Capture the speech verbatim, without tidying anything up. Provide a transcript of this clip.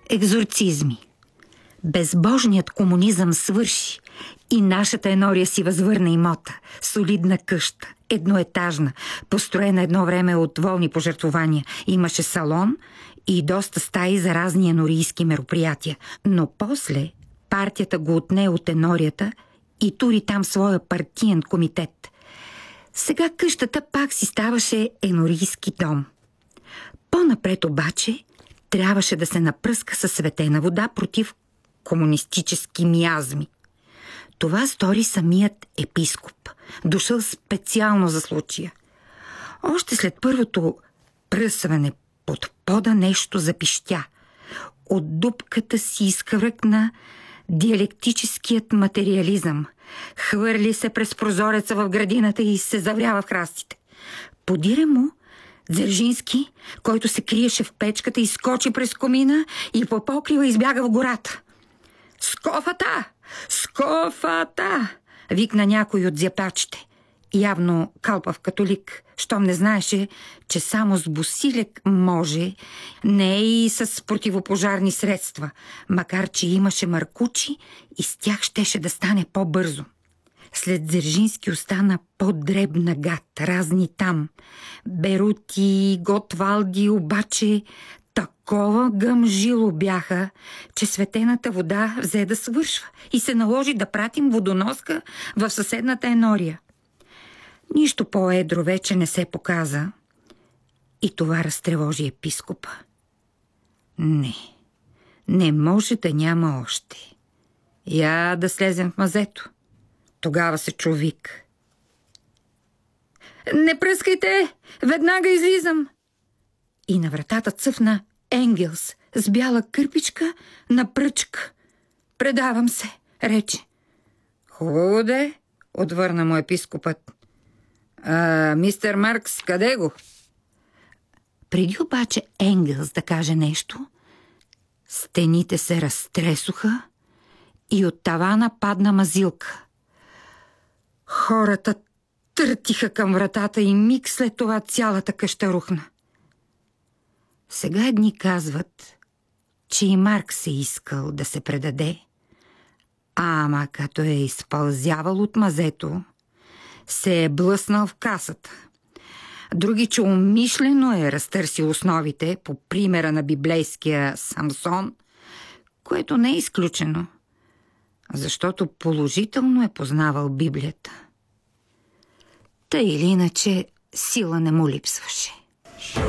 Екзорцизми. Безбожният комунизъм свърши и нашата Енория си възвърна имота. Солидна къща, едноетажна, построена едно време от волни пожертвования. Имаше салон и доста стаи за разни енорийски мероприятия. Но после партията го отне от Енорията и тури там своя партиен комитет. Сега къщата пак си ставаше енорийски дом. По-напред обаче трябваше да се напръска със светена вода против комунистически миазми. Това стори самият епископ, дошъл специално за случая. Още след първото пръсване под пода нещо запищя. От дупката си изхвъркна диалектическият материализъм. Хвърли се през прозореца в градината и се заврява в храстите. Подире му Дзержински, който се криеше в печката, изскочи през комина и по покрива избяга в гората. «Скофата! Скофата!» викна някой от зяпачите. Явно калпав католик, щом не знаеше, че само с босилек може, не и с противопожарни средства, макар че имаше маркучи и с тях щеше да стане по-бързо. След Дзержински остана по-дребна гад, разни там. Берути, Готвалди, обаче такова гъмжило бяха, че светената вода взе да свършва и се наложи да пратим водоноска в съседната Енория. Нищо по-едро вече не се показа и това разтревожи епископа. Не, не може да няма още. Я да слезем в мазето. Тогава се чу вик. «Не пръскайте! Веднага излизам!» И на вратата цъфна Енгелс с бяла кърпичка на пръчка. «Предавам се», рече. «Хубаво де», отвърна му епископът. «А, мистер Маркс, къде го?» Преди обаче Енгелс да каже нещо, стените се разтресоха и от тавана падна мазилка. Хората търтиха към вратата и миг след това цялата къща рухна. Сега едни казват, че и Маркс е искал да се предаде, ама като е изпълзявал от мазето, се е блъснал в касата. Други, че умишлено е разтърсил основите, по примера на библейския Самсон, което не е изключено, защото положително е познавал Библията. Тъй или иначе, сила не му липсваше.